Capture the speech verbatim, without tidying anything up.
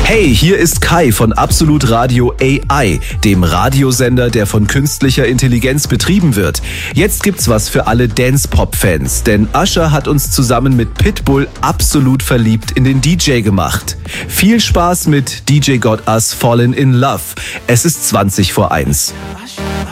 Hey, hier ist Kai von Absolut Radio A I, dem Radiosender, der von künstlicher Intelligenz betrieben wird. Jetzt gibt's was für alle Dance-Pop-Fans, denn Usher hat uns zusammen mit Pitbull absolut verliebt in den D J gemacht. Viel Spaß mit D J Got Us Fallen in Love. Es ist zwanzig vor eins.